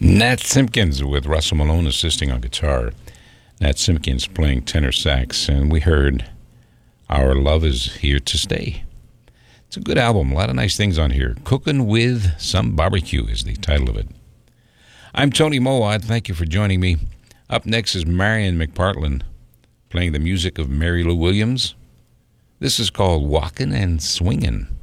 Nat Simpkins with Russell Malone assisting on guitar. Nat Simpkins playing tenor sax, and we heard Our Love Is Here to Stay. It's a good album, a lot of nice things on here. Cooking with Some Barbecue is the title of it. I'm Tony Mowat. Thank you for joining me. Up next is Marion McPartland playing the music of Mary Lou Williams. This is called Walkin' and Swingin'.